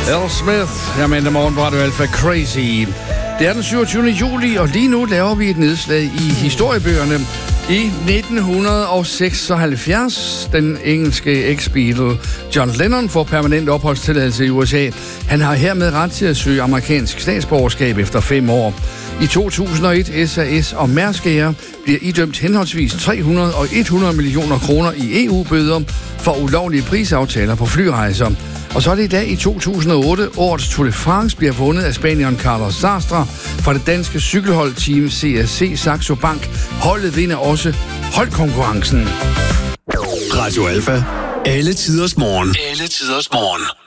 L. Smith, her mandag morgen på Radio Alpha Crazy. Det er den 27. juli, og lige nu laver vi et nedslag i historiebøgerne. I 1976, den engelske ex-Beatle John Lennon får permanent opholdstilladelse i USA. Han har hermed ret til at søge amerikansk statsborgerskab efter 5 år. I 2001, SAS og Mærsk Air bliver idømt henholdsvis 300 og 100 millioner kroner i EU-bøder for ulovlige prisaftaler på flyrejser. Og så er det i dag i 2008, årets Tour de France bliver vundet af spanieren Carlos Sastre fra det danske cykelhold Team CSC Saxo Bank. Holdet vinder også holdkonkurrencen. Radio Alpha. Alle tiders morgen. Alle tiders morgen.